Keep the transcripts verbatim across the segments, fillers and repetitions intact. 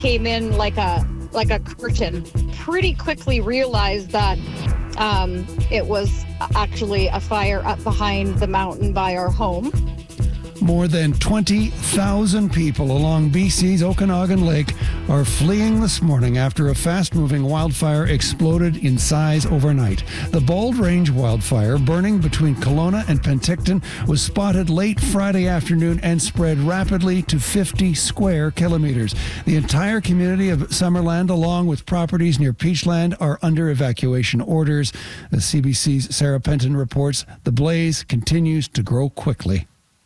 came in like a like a curtain. Pretty quickly realized that um, it was actually a fire up behind the mountain by our home. More than twenty thousand people along B C's Okanagan Lake are fleeing this morning after a fast-moving wildfire exploded in size overnight. The Bald Range wildfire, burning between Kelowna and Penticton, was spotted late Friday afternoon and spread rapidly to fifty square kilometers. The entire community of Summerland, along with properties near Peachland, are under evacuation orders. As C B C's Sarah Penton reports, the blaze continues to grow quickly.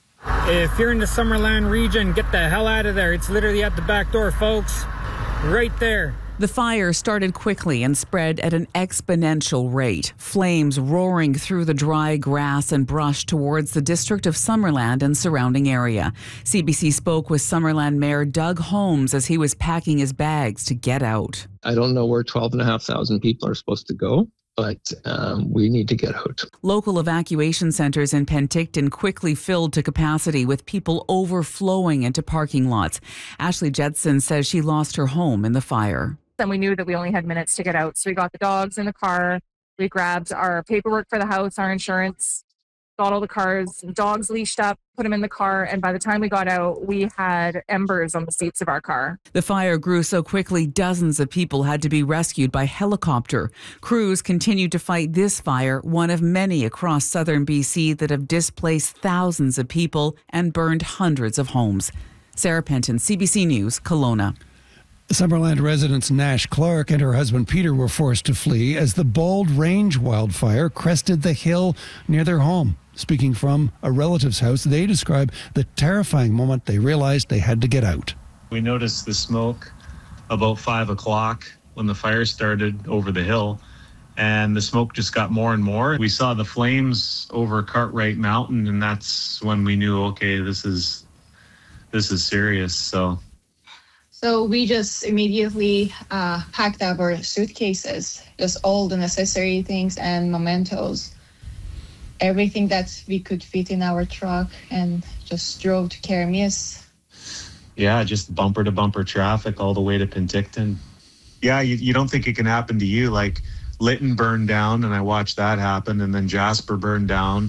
If you're in the Summerland region, get the hell out of there. It's literally at the back door, folks. Right there. The fire started quickly and spread at an exponential rate, flames roaring through the dry grass and brush towards the district of Summerland and surrounding area. C B C spoke with Summerland Mayor Doug Holmes as he was packing his bags to get out. I don't know where twelve and a half thousand people are supposed to go, but um, we need to get out. Local evacuation centres in Penticton quickly filled to capacity with people overflowing into parking lots. Ashley Jetson says she lost her home in the fire. And we knew that we only had minutes to get out. So we got the dogs in the car. We grabbed our paperwork for the house, our insurance, got all the cars, dogs leashed up, put them in the car. And by the time we got out, we had embers on the seats of our car. The fire grew so quickly, dozens of people had to be rescued by helicopter. Crews continued to fight this fire, one of many across southern B C that have displaced thousands of people and burned hundreds of homes. Sarah Penton, C B C News, Kelowna. Summerland residents Nash Clark and her husband Peter were forced to flee as the Bald Range wildfire crested the hill near their home. Speaking from a relative's house, they describe the terrifying moment they realized they had to get out. We noticed the smoke about five o'clock when the fire started over the hill, and the smoke just got more and more. We saw the flames over Cartwright Mountain, and that's when we knew, okay, this is this is serious. So. So we just immediately uh, packed up our suitcases, just all the necessary things and mementos, everything that we could fit in our truck, and just drove to Keremeos. Yeah, just bumper to bumper traffic all the way to Penticton. Yeah, you, you don't think it can happen to you. Like Lytton burned down, and I watched that happen, and then Jasper burned down.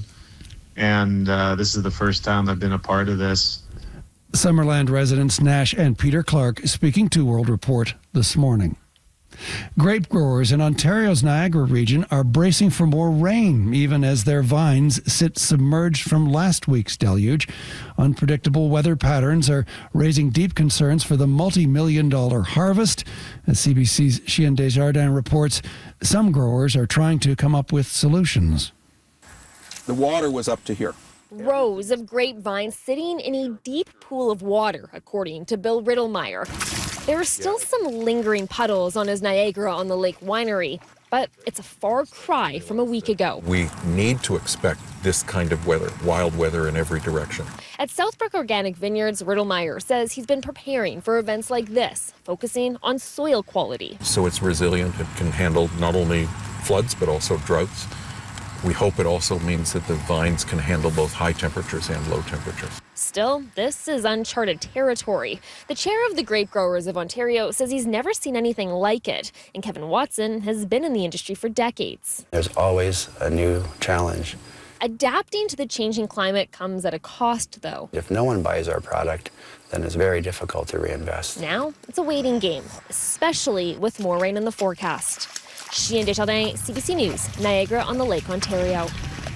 And uh, this is the first time I've been a part of this. Summerland residents Nash and Peter Clark speaking to World Report this morning. Grape growers in Ontario's Niagara region are bracing for more rain, even as their vines sit submerged from last week's deluge. Unpredictable weather patterns are raising deep concerns for the multi-million dollar harvest. As C B C's Chien Desjardins reports, some growers are trying to come up with solutions. The water was up to here. Rows of grapevines sitting in a deep pool of water, according to Bill Riddlemeyer. There are still some lingering puddles on his Niagara on the Lake winery, but it's a far cry from a week ago. We need to expect this kind of weather, wild weather in every direction. At Southbrook Organic Vineyards, Riddlemeyer says he's been preparing for events like this, focusing on soil quality. So it's resilient. It can handle not only floods, but also droughts. We hope it also means that the vines can handle both high temperatures and low temperatures. Still, this is uncharted territory. The chair of the Grape Growers of Ontario says he's never seen anything like it, and Kevin Watson has been in the industry for decades. There's always a new challenge. Adapting to the changing climate comes at a cost, though. If no one buys our product, then it's very difficult to reinvest. Now, it's a waiting game, especially with more rain in the forecast. Chien Desjardins, C B C News, Niagara on the Lake, Ontario.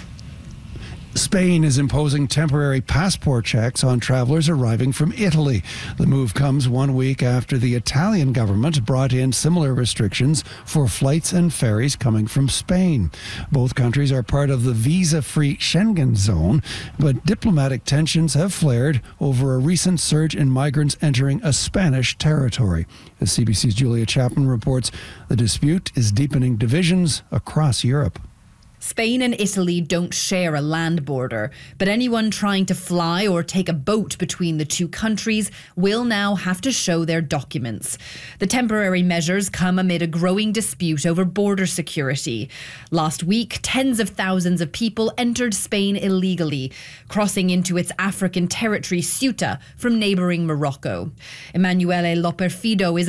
Spain is imposing temporary passport checks on travelers arriving from Italy. The move comes one week after the Italian government brought in similar restrictions for flights and ferries coming from Spain. Both countries are part of the visa-free Schengen zone, but diplomatic tensions have flared over a recent surge in migrants entering a Spanish territory. As C B C's Julia Chapman reports, the dispute is deepening divisions across Europe. Spain and Italy don't share a land border, but anyone trying to fly or take a boat between the two countries will now have to show their documents. The temporary measures come amid a growing dispute over border security. Last week, tens of thousands of people entered Spain illegally, crossing into its African territory Ceuta from neighbouring Morocco. Emanuele Loperfido is